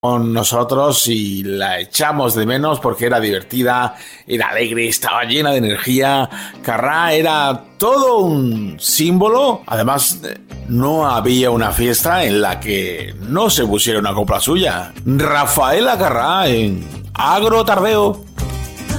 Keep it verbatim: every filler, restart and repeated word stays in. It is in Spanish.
con nosotros y la echamos de menos porque era divertida, era alegre, estaba llena de energía. Carrá era todo un símbolo. Además, no había una fiesta en la que no se pusiera una copla suya. Rafaela Carrá en Agro Tardeo.